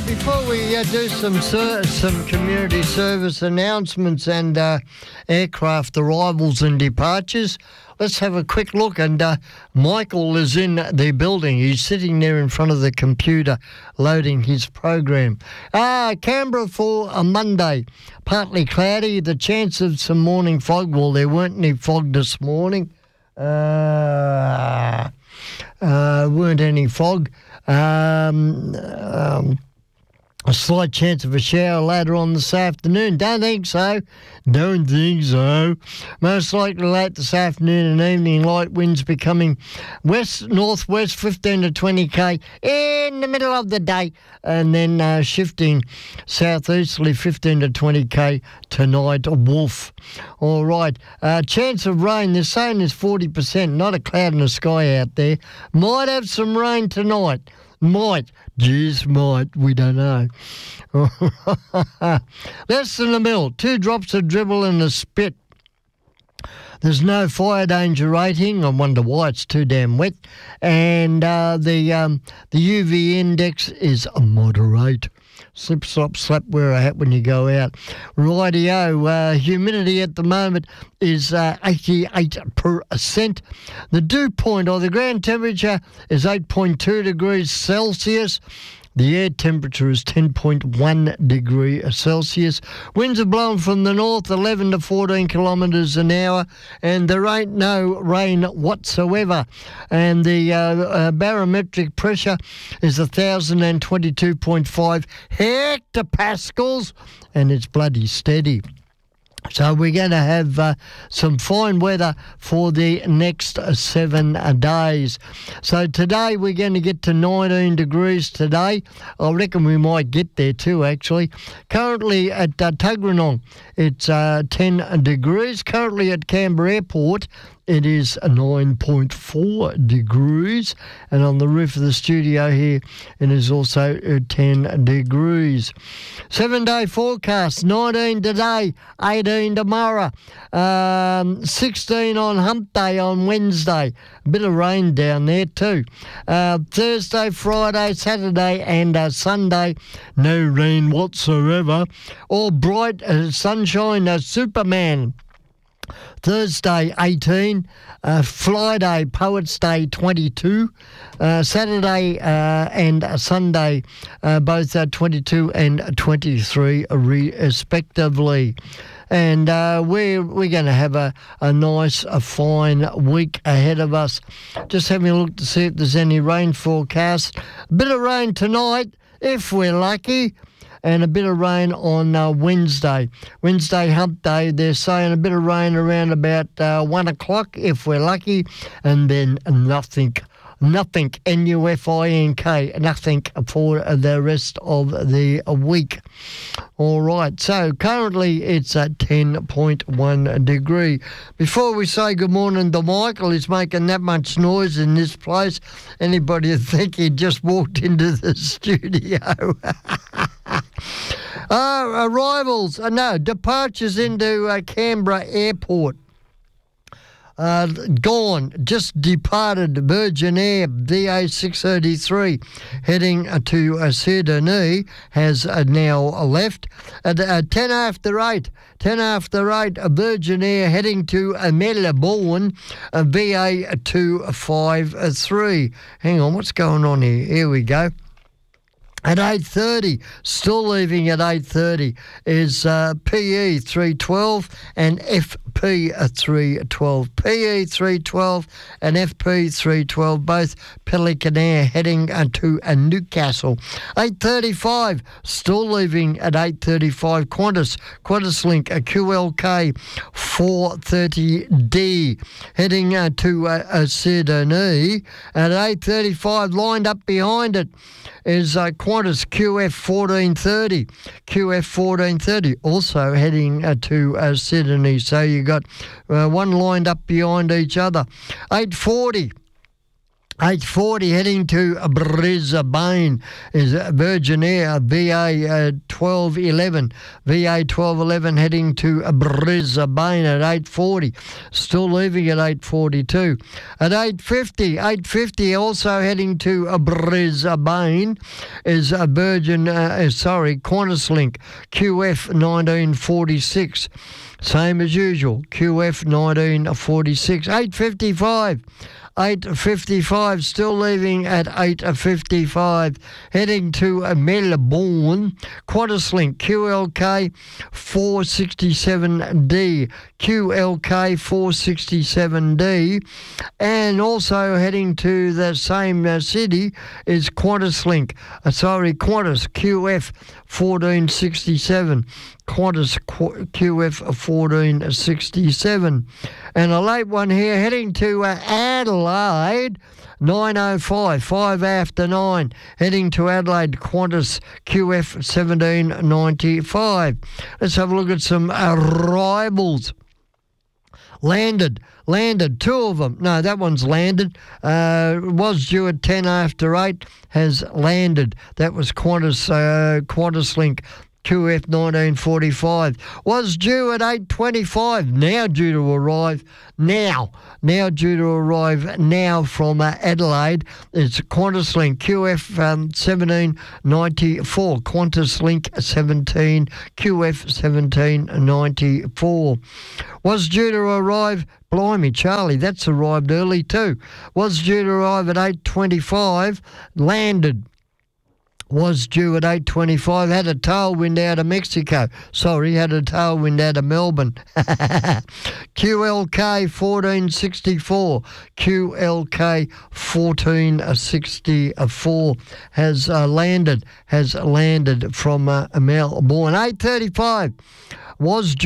Before we do some community service announcements and aircraft arrivals and departures, let's have a quick look. And Michael is in the building. He's sitting there in front of the computer loading his program. Canberra for a Monday, partly cloudy. The chance of some morning fog. Well, there weren't any fog this morning. Weren't any fog. A slight chance of a shower later on this afternoon. Don't think so. Most likely late this afternoon and evening, light winds becoming west-northwest 15 to 20 k in the middle of the day, and then shifting southeasterly 15 to 20 k tonight. Wolf. All right. Chance of rain, they're saying is 40%. Not a cloud in the sky out there. Might have some rain tonight. Might. Just might. We don't know. Less than a mil. 2 drops of dribble in the spit. There's no fire danger rating. I wonder why, it's too damn wet. And the UV index is a moderate. Slip, slop, slap, wear a hat when you go out. Rightio, humidity at the moment is 88%. The dew point, or the ground temperature, is 8.2 degrees Celsius. The air temperature is 10.1 degrees Celsius. Winds are blowing from the north 11 to 14 kilometres an hour, and there ain't no rain whatsoever. And the barometric pressure is 1,022.5 hectopascals, and it's bloody steady. So we're going to have some fine weather for the next 7 days. So today we're going to get to 19 degrees today. I reckon we might get there too, actually. Currently at Tuggeranong, it's 10 degrees. Currently at Canberra Airport, it is 9.4 degrees. And on the roof of the studio here, it is also 10 degrees. 7-day forecast, 19 today, 18 tomorrow, 16 on Hump Day on Wednesday. A bit of rain down there too. Thursday, Friday, Saturday and Sunday, no rain whatsoever. All bright sunshine, Superman. Thursday 18, Friday Poets Day 22, Saturday and Sunday both 22 and 23 respectively. And we're going to have a nice, fine week ahead of us. Just having a look to see if there's any rain forecast. A bit of rain tonight, if we're lucky. And a bit of rain on Wednesday. Wednesday, Hump Day, they're saying a bit of rain around about 1 o'clock, if we're lucky, and then nothing, N-U-F-I-N-K, nothing for the rest of the week. All right, so currently it's at 10.1 degree. Before we say good morning to Michael, he's making that much noise in this place. Anybody would think he just walked into the studio. Departures into Canberra Airport. Gone, just departed Virgin Air DA633 heading to Sydney has now left. At 10 after 8, Virgin Air heading to Melbourne, VA253. Hang on, what's going on here? Here we go. At 8:30, still leaving at 8:30, is PE 312 and FP 312. PE 312 and FP 312, both Pelican Air heading to Newcastle. 8:35, still leaving at 8:35, Qantas Link, QLK 430D, heading to Sydney. At 8:35, lined up behind it is Qantas QF1430, also heading to Sydney. So you got one lined up behind each other. 8:40 heading to Brisbane is Virgin Air VA 12:11. VA 12:11 heading to Brisbane at 8:40. Still leaving at 8:42. At 8:50 also heading to Brisbane is a Qantas Link QF 1946. Same as usual, QF 1946. 8:55, still leaving at 8:55, heading to Melbourne. Qantas Link QLK 467D, QLK 467D, and also heading to the same city is Qantas Link. Qantas QF 1467. Qantas QF 1467. And a late one here heading to Adelaide, 9:05, 5 after 9, heading to Adelaide, Qantas QF 1795. Let's have a look at some arrivals. Landed, two of them. No, that one's landed. Was due at 10 after 8, has landed. That was Qantas Link QF 1945. Was due at 8:25, now due to arrive now from Adelaide. It's Qantas Link QF 1794, Qantas Link 17 QF 1794. Was due to arrive, blimey Charlie, that's arrived early too. Was due to arrive at 8:25, landed. Was due at 8:25, had a tailwind out of Mexico. Had a tailwind out of Melbourne. QLK 1464. QLK 1464 has landed from Melbourne. 8:35 was due